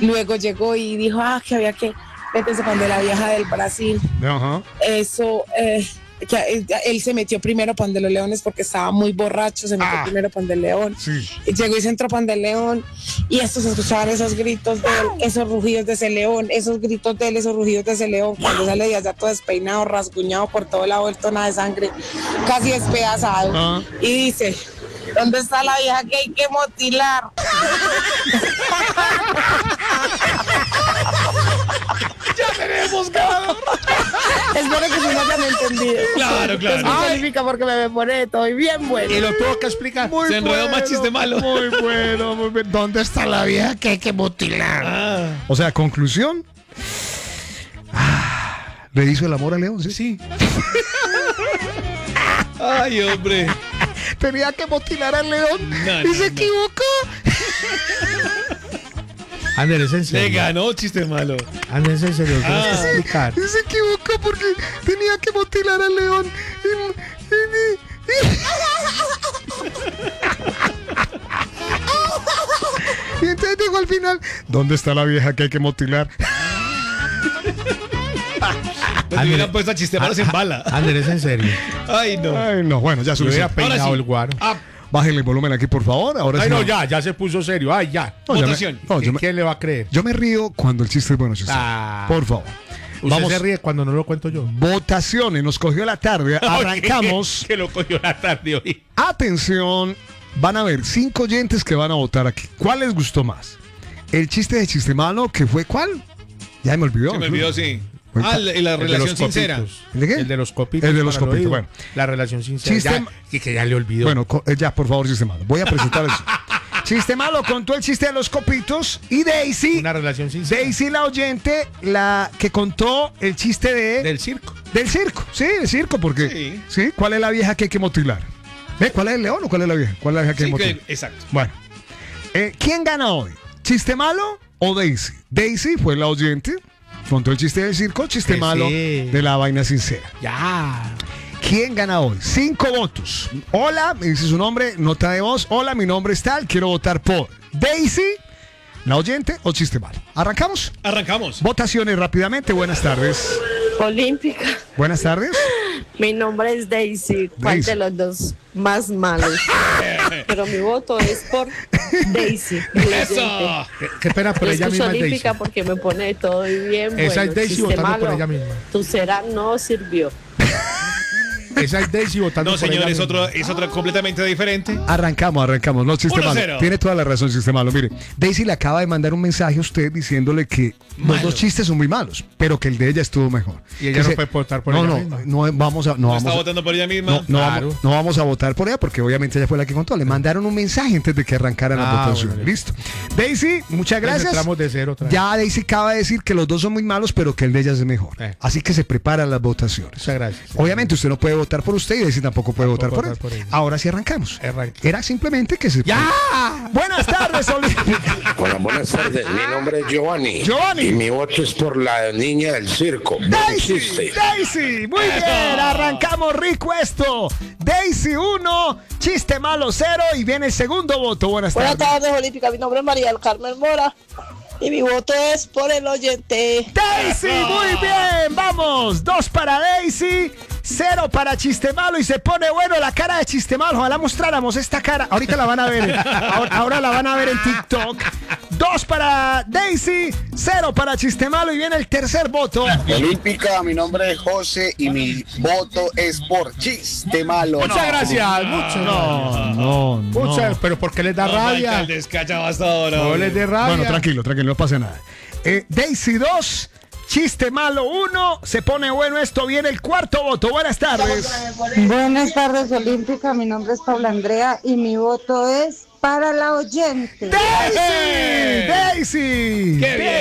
Luego llegó y dijo, que había que meterse cuando la vieja del Brasil. Ajá. Eso, que él se metió primero Pan de los Leones porque estaba muy borracho, se metió primero Pan del León. Sí. Y llegó y se entró Pan del León y estos escuchaban esos gritos de él, esos rugidos de ese león, esos gritos de él, esos rugidos de ese león, cuando sale de allá todo despeinado, rasguñado por todo lado, vuelto nada de sangre, casi despedazado. Y dice, ¿dónde está la vieja que hay que motilar? ¡Ya tenemos ganador! Espero que se lo hayan entendido. Claro. Eso significa porque me pone todo y bien bueno. Y lo tuvo que explicar. Se enredó más chiste malo. Muy bueno. ¿Dónde está la vieja que hay que mutilar? O sea, conclusión. ¿Le hizo el amor a León? Sí. Ay, hombre. Tenía que mutilar al León y se equivocó. Ander, es en serio. Le ganó chiste malo. Ander, es en serio. Tienes que explicar. Y se equivocó porque tenía que mutilar al León. Y entonces dijo al final, ¿dónde está la vieja que hay que mutilar? Pues me hubieran puesto a chiste malo sin bala. Ander, es en serio. Ay, no. Ay, no, bueno, ya Yo hubiera suficiente. peinado sí. el guaro. Bájenle el volumen aquí, por favor. Ahora Ay, sí. no, ya se puso serio. Ay, ya. No, ya me- Votación. no, yo me- ¿Quién le va a creer? Yo me río cuando el chiste es bueno, chiste. Por favor. Usted se ríe cuando no lo cuento yo. Votaciones, nos cogió la tarde. Arrancamos. Que lo cogió la tarde hoy. Atención, van a haber 5 oyentes que van a votar aquí. ¿Cuál les gustó más? El chiste de chiste malo, que fue ¿cuál? Ya me olvidó. Se me olvidó, sí. Bueno, La El de relación los sincera. copitos. ¿El de qué? El de los copitos. El de los para copitos, oído. bueno. La relación sincera. Chiste- Que ya le olvidó. Bueno, ya, por favor, chiste malo. Voy a presentar eso. Chiste malo contó el chiste de los copitos y Daisy. Una relación sincera. Daisy, la oyente, la que contó el chiste Del circo. del circo. Sí, del circo, porque. Sí. ¿Cuál es la vieja que hay que motilar? ¿Cuál es el león o cuál es la vieja? ¿Cuál es la vieja que hay que motilar? Exacto. Bueno, ¿quién gana hoy? ¿Chiste malo o Daisy? Daisy fue la oyente, contó el chiste del circo, chiste Que malo sí. de la vaina sincera. Ya. ¿Quién gana hoy? 5 votos. Hola, me dice su nombre, nota de voz. Hola, mi nombre es tal, quiero votar por Daisy, la oyente o chiste malo. ¿Arrancamos? Arrancamos. Votaciones rápidamente, buenas tardes. Olímpica. Buenas tardes. Mi nombre es Daisy. ¿Cuál Daisy. de los dos más malos? Pero mi voto es por Daisy. mi oyente. ¡Eso! Qué pena, pero Yo ella escucho misma es Olímpica Daisy. porque me pone todo y bien. Esa bueno, es Daisy chiste votando por malo. ella misma. Tu será no sirvió. Esa es Daisy votando No, por señor, ella es misma. otra completamente diferente. Arrancamos. No, chiste 1-0. malo. Tiene toda la razón, chiste malo. Mire, Daisy le acaba de mandar un mensaje a usted diciéndole que los dos chistes son muy malos, pero que el de ella estuvo mejor. Y ella Que no puede votar por ella misma. No vamos a. No está votando por ella misma. Claro. No vamos a votar por ella porque obviamente ella fue la que contó. Le mandaron un mensaje antes de que arrancaran las votaciones. Bueno, Listo. Daisy, muchas gracias. Entramos de cero otra vez. Ya Daisy acaba de decir que los dos son muy malos, pero que el de ella es mejor. Así que se preparan las votaciones. Muchas gracias. Obviamente usted no puede votar por usted y Daisy tampoco puede votar por él. votar por ella. Ahora sí arrancamos. Arranque. Era simplemente que se. ¡Ya! Buenas tardes, Olímpica. Hola, buenas tardes. Mi nombre es Giovanni. Giovanni. Y mi voto es por la niña del circo. Buen Daisy, chiste. Daisy, muy bien, arrancamos rico esto. Daisy 1, chiste malo 0 y viene el segundo voto. Buenas Buenas tardes. tardes, Olímpica. Mi nombre es María del Carmen Mora y mi voto es por el oyente. Daisy, muy bien, vamos. 2 para Daisy, 0 para chiste malo y se pone bueno la cara de chiste malo. Ojalá mostráramos esta cara. Ahorita la van a ver. Ahora la van a ver en TikTok. 2 para Daisy, 0 para chiste malo y viene el tercer voto. Olímpica, mi nombre es José y mi voto es por chiste malo. Muchas gracias. No. Muchas, pero ¿por qué les da rabia? El descachado hasta ahora. No les dé rabia. Bueno, tranquilo, no pasa nada. Daisy 2, chiste malo 1, se pone bueno esto, viene el cuarto voto. Buenas tardes. Buenas tardes, Olímpica. Mi nombre es Paula Andrea y mi voto es para la oyente. Daisy. ¡Qué bien!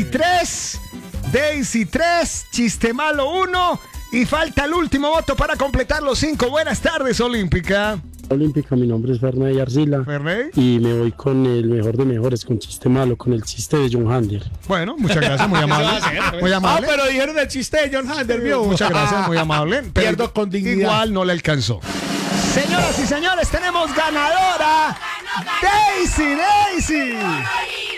Daisy 3, chiste malo 1 y falta el último voto para completar los 5. Buenas tardes, Olímpica. Olímpica, mi nombre es Ferney Arcila Ferney. y me voy con el mejor de mejores, con chiste malo, con el chiste de John Hander. Bueno, muchas gracias, muy amable. Muy amable. pero dijeron el chiste de John Hander, ¿vio? Muchas gracias, muy amable. Pero Pierdo con dignidad. igual no le alcanzó. Señoras y señores, tenemos ganadora. Daisy.